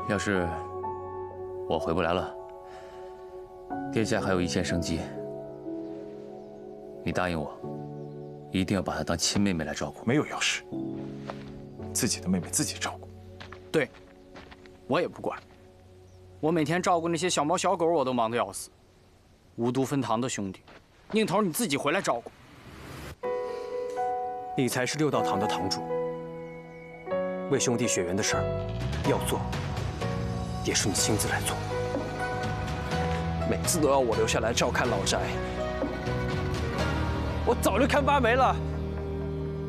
要是我回不来了，殿下还有一线生机，你答应我，一定要把她当亲妹妹来照顾。 没有要事，自己的妹妹自己照顾。 对，我也不管。我每天照顾那些小猫小狗，我都忙得要死。无毒分堂的兄弟，宁头你自己回来照顾。 你才是六道堂的堂主，为兄弟血缘的事儿，要做，也是你亲自来做。每次都要我留下来照看老宅，我早就看发霉了。